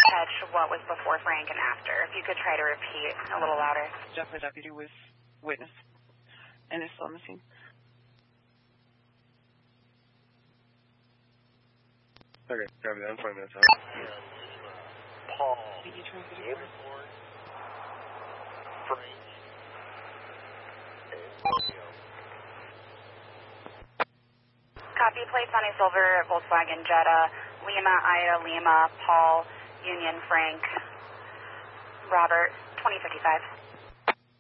catch what was before Frank and after. If you could try to repeat a little louder. Jeff, a deputy was witness and is still missing. Okay, copy that. I'm finding that out. Paul, Frank, and Romeo. Copy, plates on a silver Volkswagen Jetta, Lima, Ida, Lima, Paul, Union, Frank, Robert, 2055.